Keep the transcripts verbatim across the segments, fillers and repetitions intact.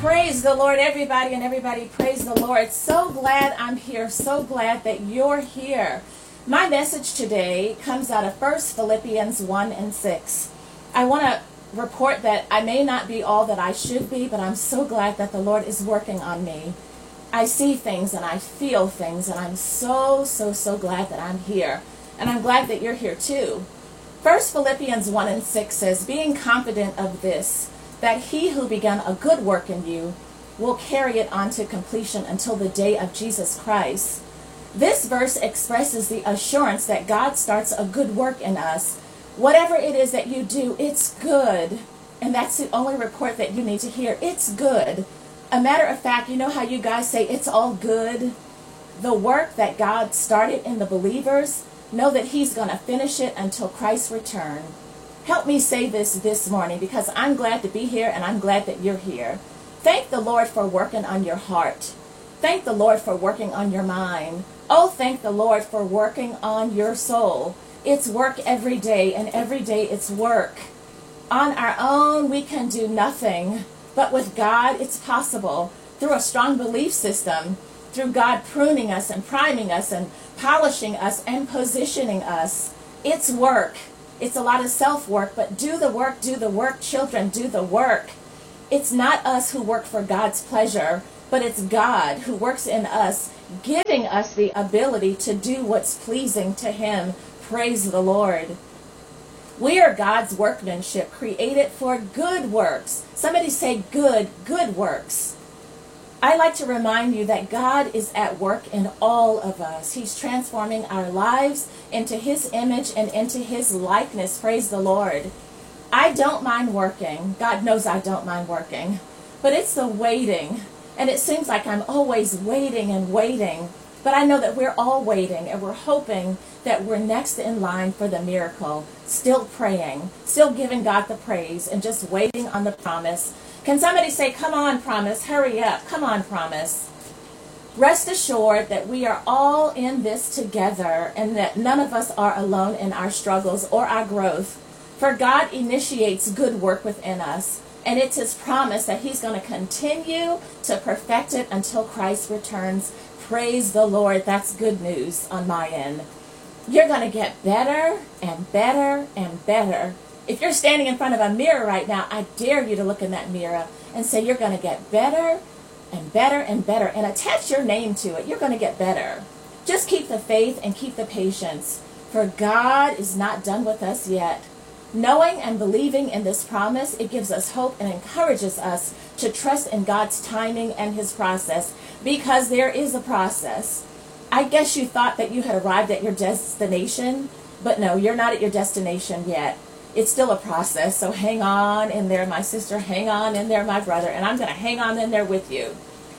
Praise the Lord, everybody, and everybody praise the Lord. So glad I'm here. So glad that you're here. My message today comes out of First Philippians one and six. I want to report that I may not be all that I should be, but I'm so glad that the Lord is working on me. I see things and I feel things, and I'm so, so, so glad that I'm here. And I'm glad that you're here too. First Philippians one and six says, being confident of this, that he who began a good work in you will carry it on to completion until the day of Jesus Christ. This verse expresses the assurance that God starts a good work in us. Whatever it is that you do, it's good. And that's the only report that you need to hear. It's good. A matter of fact, you know how you guys say it's all good? The work that God started in the believers, know that he's going to finish it until Christ's return. Help me say this this morning, because I'm glad to be here and I'm glad that you're here. Thank the Lord for working on your heart. Thank the Lord for working on your mind. Oh, thank the Lord for working on your soul. It's work every day, and every day it's work. On our own, we can do nothing, but with God, it's possible. Through a strong belief system, through God pruning us and priming us and polishing us and positioning us. It's work. It's a lot of self-work, but do the work, do the work, children, do the work. It's not us who work for God's pleasure, but it's God who works in us, giving us the ability to do what's pleasing to him. Praise the Lord. We are God's workmanship, created for good works. Somebody say good, good works. I like to remind you that God is at work in all of us. He's transforming our lives into his image and into his likeness. Praise the Lord. I don't mind working. God knows I don't mind working. But it's the waiting. And it seems like I'm always waiting and waiting. But I know that we're all waiting, and we're hoping that we're next in line for the miracle. Still praying, still giving God the praise, and just waiting on the promise. Can somebody say, come on, promise, hurry up, come on, promise. Rest assured that we are all in this together, and that none of us are alone in our struggles or our growth. For God initiates good work within us, and it's his promise that he's going to continue to perfect it until Christ returns. Praise the Lord. That's good news on my end. You're going to get better and better and better. If you're standing in front of a mirror right now, I dare you to look in that mirror and say you're going to get better and better and better, and attach your name to it. You're going to get better. Just keep the faith and keep the patience, for God is not done with us yet. Knowing and believing in this promise, it gives us hope and encourages us to trust in God's timing and his process, because there is a process. I guess you thought that you had arrived at your destination, but no, you're not at your destination yet. It's still a process, so hang on in there, my sister, hang on in there, my brother, and I'm going to hang on in there with you.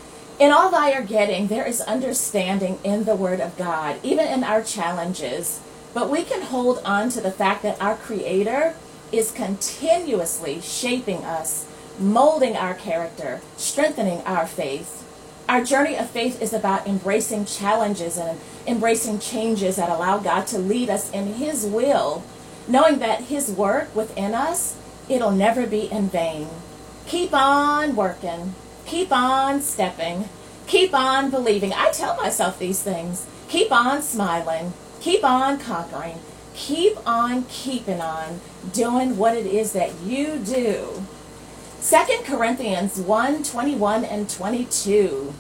In all that you're getting, there is understanding in the Word of God, even in our challenges. But we can hold on to the fact that our Creator is continuously shaping us, molding our character, strengthening our faith. Our journey of faith is about embracing challenges and embracing changes that allow God to lead us in his will, knowing that his work within us, it'll never be in vain. Keep on working. Keep on stepping. Keep on believing. I tell myself these things. Keep on smiling. Keep on conquering. Keep on keeping on doing what it is that you do. Second Corinthians one, twenty-one and twenty-two.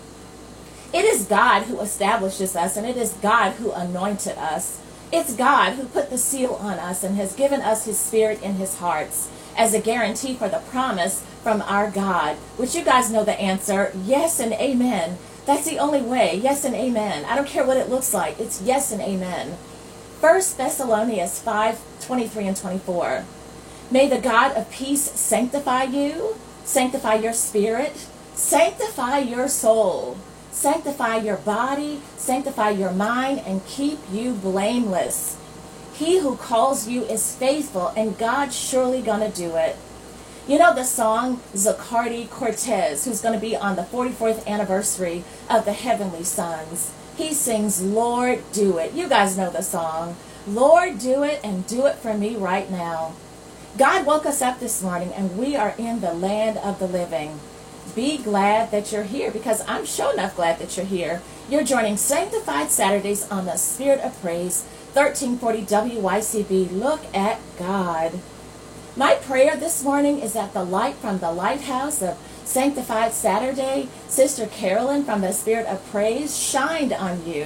It is God who establishes us, and it is God who anointed us. It's God who put the seal on us and has given us his spirit in his hearts as a guarantee for the promise from our God, which you guys know the answer, yes and amen. That's the only way, yes and amen. I don't care what it looks like, it's yes and amen. First Thessalonians five, twenty-three and twenty-four. May the God of peace sanctify you, sanctify your spirit, sanctify your soul, sanctify your body, sanctify your mind, and keep you blameless. He who calls you is faithful, and God's surely going to do it. You know the song Zacardi Cortez, who's going to be on the forty-fourth anniversary of the Heavenly Sons. He sings, Lord, do it. You guys know the song. Lord, do it, and do it for me right now. God woke us up this morning, and we are in the land of the living. Be glad that you're here, because I'm sure enough glad that you're here. You're joining Sanctified Saturdays on the Spirit of Praise, thirteen forty W Y C B. Look at God. My prayer this morning is that the light from the lighthouse of Sanctified Saturday, Sister Carolyn from the Spirit of Praise, shined on you.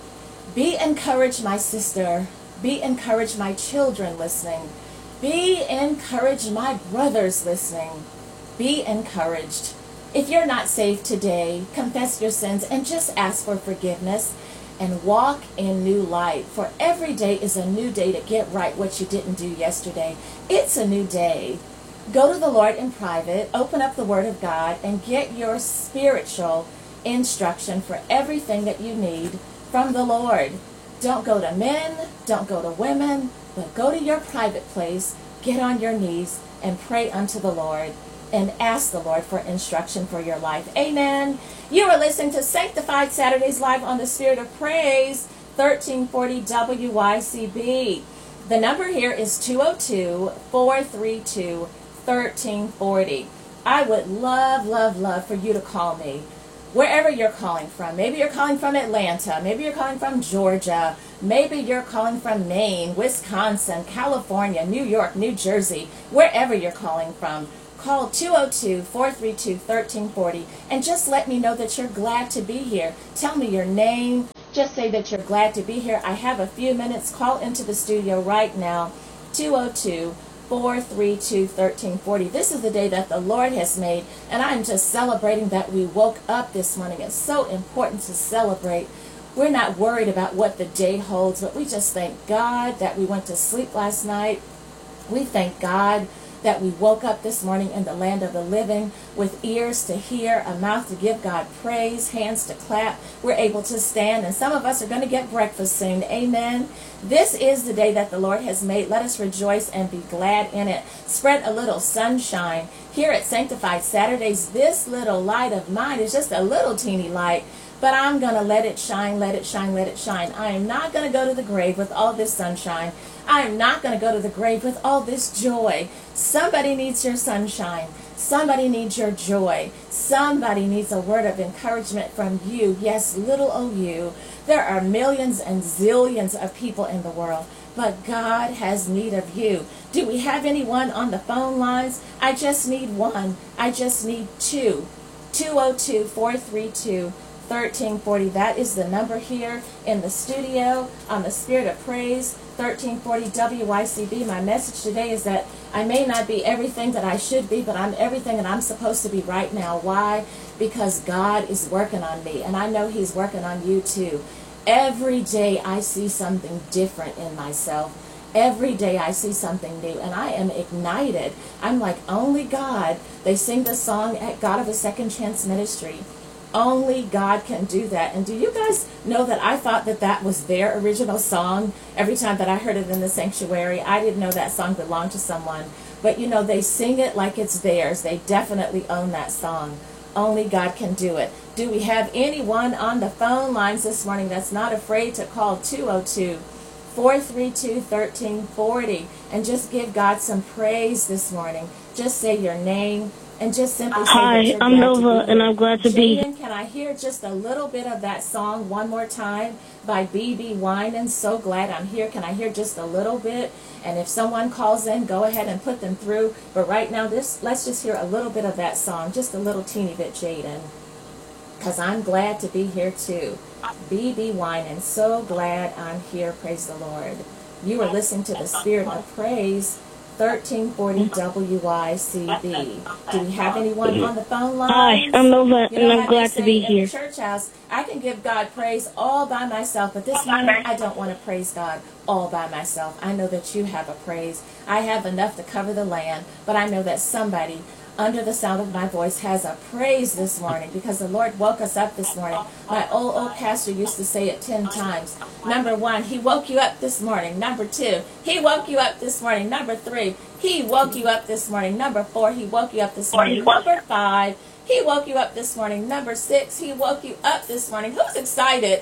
Be encouraged, my sister. Be encouraged, my children listening. Be encouraged, my brothers listening. Be encouraged. If you're not saved today, confess your sins and just ask for forgiveness and walk in new light. For every day is a new day to get right what you didn't do yesterday. It's a new day. Go to the Lord in private, open up the Word of God, and get your spiritual instruction for everything that you need from the Lord. Don't go to men, don't go to women, but go to your private place, get on your knees, and pray unto the Lord, and ask the Lord for instruction for your life. Amen. You are listening to Sanctified Saturdays live on the Spirit of Praise, thirteen forty W Y C B. The number here is two oh two, four three two, one three four oh. I would love, love, love for you to call me. Wherever you're calling from. Maybe you're calling from Atlanta. Maybe you're calling from Georgia. Maybe you're calling from Maine, Wisconsin, California, New York, New Jersey. Wherever you're calling from. Call two oh two, four three two, one three four oh and just let me know that you're glad to be here. Tell me your name. Just say that you're glad to be here. I have a few minutes. Call into the studio right now. two oh two, four three two, one three four oh. This is the day that the Lord has made, and I'm just celebrating that we woke up this morning. It's so important to celebrate. We're not worried about what the day holds, but we just thank God that we went to sleep last night. We thank God that we woke up this morning in the land of the living with ears to hear, a mouth to give God praise, hands to clap. We're able to stand, and some of us are going to get breakfast soon. Amen. This is the day that the Lord has made. Let us rejoice and be glad in it. Spread a little sunshine. Here at Sanctified Saturdays, this little light of mine is just a little teeny light, but I'm going to let it shine, let it shine, let it shine. I am not going to go to the grave with all this sunshine. I am not going to go to the grave with all this joy. Somebody needs your sunshine. Somebody needs your joy. Somebody needs a word of encouragement from you. Yes, little o you. There are millions and zillions of people in the world, but God has need of you. Do we have anyone on the phone lines? I just need one. I just need two. two oh two, four three two, one three four oh. That is the number here in the studio on the Spirit of Praise, thirteen forty W Y C B. My message today is that I may not be everything that I should be, but I'm everything that I'm supposed to be right now. Why? Because God is working on me, and I know He's working on you too. Every day I see something different in myself. Every day I see something new, and I am ignited. I'm like, only God. They sing the song at God of a Second Chance Ministry. Only God can do that. And do you guys know that I thought that that was their original song? Every time that I heard it in the sanctuary, I didn't know that song belonged to someone. But you know, they sing it like it's theirs. They definitely own that song. Only God can do it. Do we have anyone on the phone lines this morning that's not afraid to call two oh two, four three two, one three four oh and just give God some praise this morning? Just say your name. And just simply say Hi, that you're I'm glad Nova, to be and I'm glad to be here. Jaden, can I hear just a little bit of that song one more time by B B Winans? So glad I'm here. Can I hear just a little bit? And if someone calls in, go ahead and put them through. But right now, this let's just hear a little bit of that song, just a little teeny bit, Jaden, because I'm glad to be here too. B B Winans, so glad I'm here. Praise the Lord. You are listening to the Spirit of Praise, thirteen forty W Y C B. Do we have anyone on the phone line? Hi, I'm Nova, You know and I'm how glad they to be say in here. the church house, I can give God praise all by myself, but this morning I don't want to praise God all by myself. I know that you have a praise. I have enough to cover the land, but I know that somebody under the sound of my voice has a praise this morning because the Lord woke us up this morning. My old, old pastor used to say it ten times. Number one, He woke you up this morning. Number two, He woke you up this morning. Number three, He woke you up this morning. Number four, He woke you up this morning. Number five, He woke you up this morning. Number six, He woke you up this morning. Who's excited?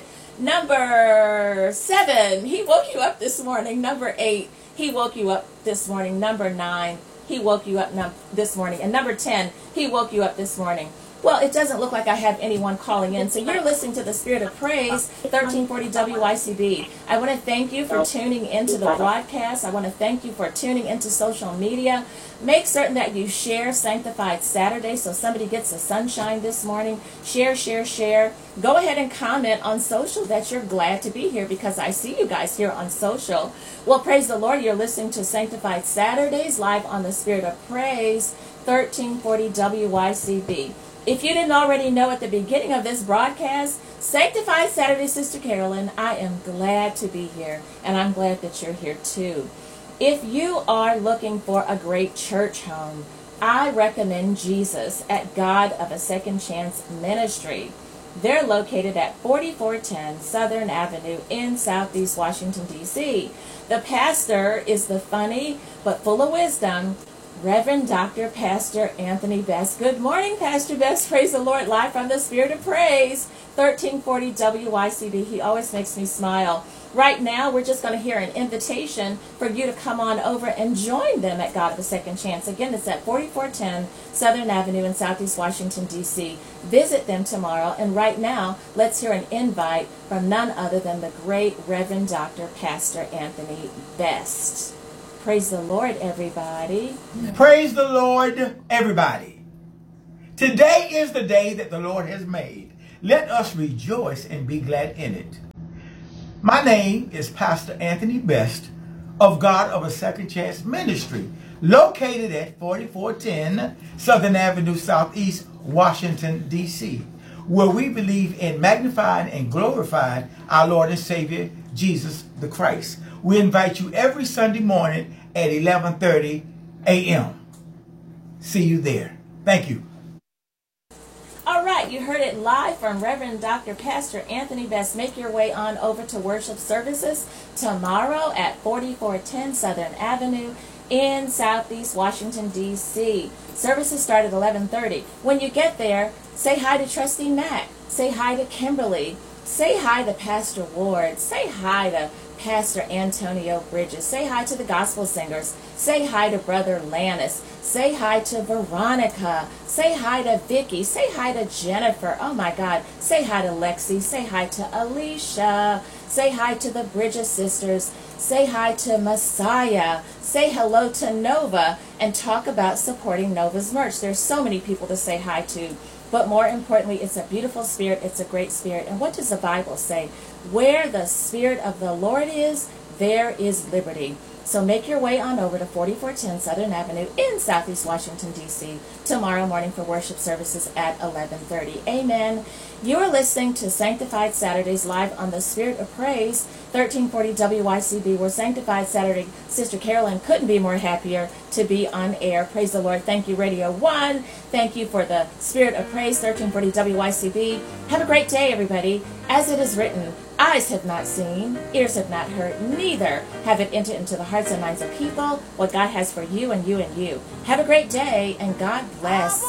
Number seven, He woke you up this morning. Number eight, He woke you up this morning. Number nine, He woke you up num- this morning. And number ten, He woke you up this morning. Well, it doesn't look like I have anyone calling in. So you're listening to the Spirit of Praise, thirteen forty W Y C B. I want to thank you for tuning into the broadcast. I want to thank you for tuning into social media. Make certain that you share Sanctified Saturday so somebody gets the sunshine this morning. Share, share, share. Go ahead and comment on social that you're glad to be here, because I see you guys here on social. Well, praise the Lord. You're listening to Sanctified Saturdays live on the Spirit of Praise, thirteen forty W Y C B. If you didn't already know at the beginning of this broadcast, Sanctified Saturday, Sister Carolyn, I am glad to be here, and I'm glad that you're here too. If you are looking for a great church home, I recommend Jesus at God of a Second Chance Ministry. They're located at forty-four ten Southern Avenue in Southeast Washington, D C The pastor is the funny but full of wisdom Reverend Doctor Pastor Anthony Best. Good morning, Pastor Best. Praise the Lord, live from the Spirit of Praise, thirteen forty W Y C B. He always makes me smile. Right now, we're just going to hear an invitation for you to come on over and join them at God of a Second Chance. Again, it's at forty-four ten Southern Avenue in Southeast Washington, D C Visit them tomorrow. And right now, let's hear an invite from none other than the great Reverend Doctor Pastor Anthony Best. Praise the Lord, everybody. Praise the Lord, everybody. Today is the day that the Lord has made. Let us rejoice and be glad in it. My name is Pastor Anthony Best of God of a Second Chance Ministry, located at forty-four ten Southern Avenue, Southeast Washington, D C, where we believe in magnifying and glorifying our Lord and Savior, Jesus the Christ. We invite you every Sunday morning at eleven thirty a m See you there. Thank you. All right, you heard it live from Reverend Doctor Pastor Anthony Best. Make your way on over to worship services tomorrow at forty-four ten Southern Avenue in Southeast Washington, D C Services start at eleven thirty. When you get there, say hi to Trustee Mac. Say hi to Kimberly. Say hi to Pastor Ward. Say hi to Pastor Antonio Bridges. Say hi to the gospel singers. Say hi to Brother Lannis. Say hi to Veronica. Say hi to Vicky. Say hi to Jennifer. Oh my God. Say hi to Lexi. Say hi to Alicia. Say hi to the Bridges sisters. Say hi to Messiah. Say hello to Nova, and talk about supporting Nova's merch. There's so many people to say hi to. But more importantly, it's a beautiful spirit. It's a great spirit. And what does the Bible say? Where the Spirit of the Lord is, there is liberty. So make your way on over to forty-four ten Southern Avenue in Southeast Washington, D C tomorrow morning for worship services at eleven thirty. Amen. You are listening to Sanctified Saturdays live on the Spirit of Praise, thirteen forty W Y C B, where Sanctified Saturday, Sister Carolyn couldn't be more happier to be on air. Praise the Lord. Thank you, Radio one. Thank you for the Spirit of Praise, thirteen forty W Y C B. Have a great day, everybody. As it is written, eyes have not seen, ears have not heard, neither have it entered into the hearts and minds of people what God has for you and you and you. Have a great day, and God bless.